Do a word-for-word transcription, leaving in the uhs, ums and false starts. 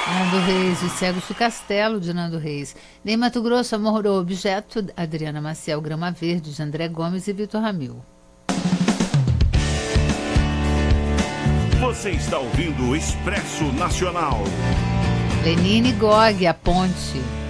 Nando Reis, Os Cegos do Castelo, de Nando Reis. Nem Mato Grosso, Amor ao Objeto, Adriana Maciel, Grama Verde, de André Gomes e Vitor Ramil. Você está ouvindo o Expresso Nacional. Lenine Gog, A Ponte.